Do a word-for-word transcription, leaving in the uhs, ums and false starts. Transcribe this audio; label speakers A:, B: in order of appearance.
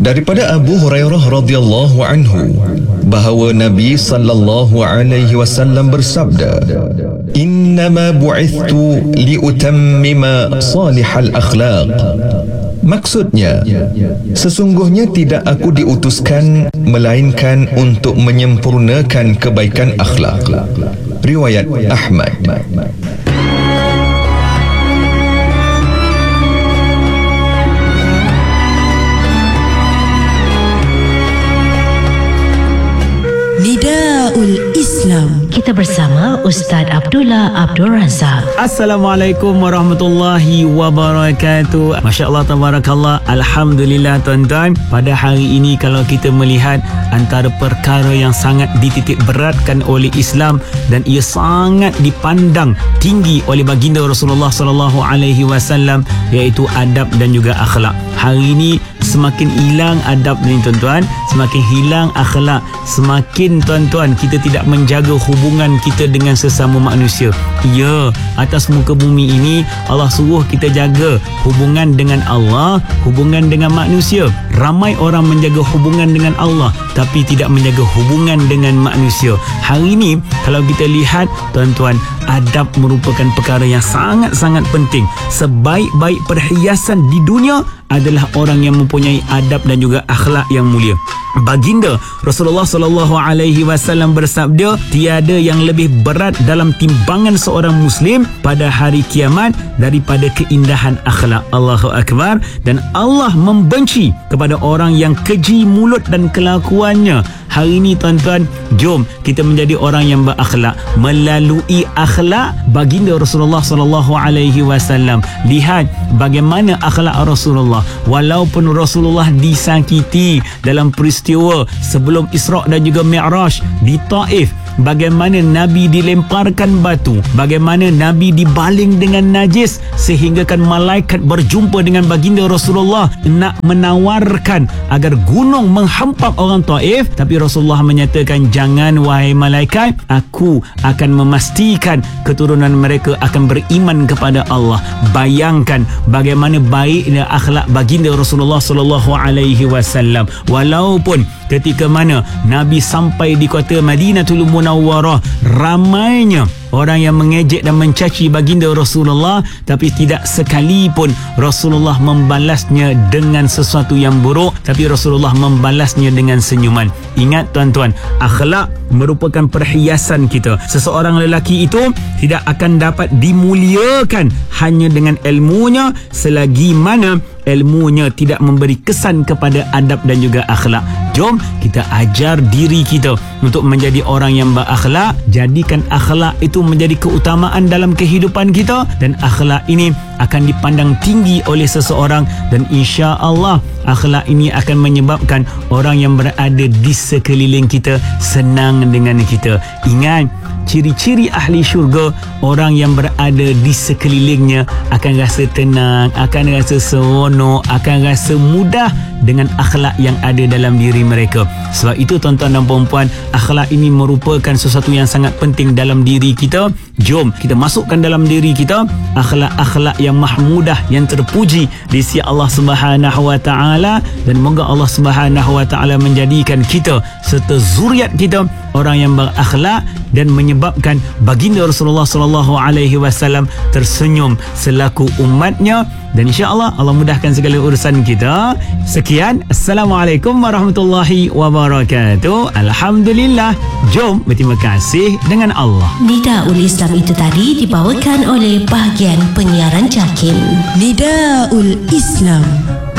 A: Daripada Abu Hurairah radhiyallahu anhu bahawa Nabi sallallahu alaihi wasallam bersabda, "Innama bu'ithtu liutammima salihal akhlaq." Maksudnya, sesungguhnya tidak aku diutuskan melainkan untuk menyempurnakan kebaikan akhlak. Riwayat Ahmad.
B: Nidaul Islam. Kita bersama Ustaz Abdullah Abdul Razak.
C: Assalamualaikum warahmatullahi wabarakatuh. Masya Allah, tabarakallah. Alhamdulillah tuan-tuan. Pada hari ini kalau kita melihat antara perkara yang sangat dititik beratkan oleh Islam dan ia sangat dipandang tinggi oleh baginda Rasulullah sallallahu alaihi wasallam, iaitu adab dan juga akhlak. Hari ini semakin hilang adab ni tuan-tuan, semakin hilang akhlak, semakin tuan-tuan kita tidak menjaga hubungan kita dengan sesama manusia. Ya, atas muka bumi ini Allah suruh kita jaga hubungan dengan Allah, hubungan dengan manusia. Ramai orang menjaga hubungan dengan Allah tapi tidak menjaga hubungan dengan manusia. Hari ini kalau kita lihat tuan-tuan, adab merupakan perkara yang sangat-sangat penting. Sebaik-baik perhiasan di dunia adalah orang yang mempunyai adab dan juga akhlak yang mulia. Baginda Rasulullah sallallahu alaihi wasallam bersabda, tiada yang lebih berat dalam timbangan seorang muslim pada hari kiamat daripada keindahan akhlak. Allahu akbar. Dan Allah membenci kepada orang yang keji mulut dan kelakuannya. Hari ini tuan-tuan, jom kita menjadi orang yang berakhlak. Melalui akhlak baginda Rasulullah sallallahu alaihi wasallam, lihat bagaimana akhlak Rasulullah. Walaupun Rasulullah disakiti dalam peristiwa sebelum Isra' dan juga Mi'raj di Taif, bagaimana Nabi dilemparkan batu, bagaimana Nabi dibaling dengan najis sehinggakan malaikat berjumpa dengan baginda Rasulullah nak menawarkan agar gunung menghempap orang Taif, tapi Rasulullah menyatakan, jangan wahai malaikat, aku akan memastikan keturunan mereka akan beriman kepada Allah. Bayangkan bagaimana baiknya akhlak baginda Rasulullah sallallahu alaihi wasallam. Walaupun ketika mana Nabi sampai di kota Madinatul Munawwarah, ramainya orang yang mengejek dan mencaci baginda Rasulullah, tapi tidak sekalipun Rasulullah membalasnya dengan sesuatu yang buruk, tapi Rasulullah membalasnya dengan senyuman. Ingat tuan-tuan, akhlak merupakan perhiasan kita. Seseorang lelaki itu tidak akan dapat dimuliakan hanya dengan ilmunya selagi mana ilmunya tidak memberi kesan kepada adab dan juga akhlak. Jom kita ajar diri kita untuk menjadi orang yang berakhlak. Jadikan akhlak itu menjadi keutamaan dalam kehidupan kita, dan akhlak ini akan dipandang tinggi oleh seseorang, dan insya Allah akhlak ini akan menyebabkan orang yang berada di sekeliling kita senang dengan kita. Ingat, ciri-ciri ahli syurga, orang yang berada di sekelilingnya akan rasa tenang, akan rasa seronok, akan rasa mudah dengan akhlak yang ada dalam diri mereka. Sebab itu tuan-tuan dan puan-puan, akhlak ini merupakan sesuatu yang sangat penting dalam diri kita. Jom kita masukkan dalam diri kita akhlak-akhlak yang mahmudah, yang terpuji di sisi Allah Subhanahu wa taala, dan moga Allah Subhanahu wa taala menjadikan kita serta zuriat kita orang yang berakhlak dan menyebabkan baginda Rasulullah sallallahu alaihi wasallam tersenyum selaku umatnya, dan insya-Allah Allah mudahkan segala urusan kita. Sekian, Assalamualaikum warahmatullahi wabarakatuh. Alhamdulillah. Jom berterima kasih dengan Allah.
B: Nidaul Islam itu tadi dibawakan oleh bahagian penyiaran JAKIM. Nidaul Islam.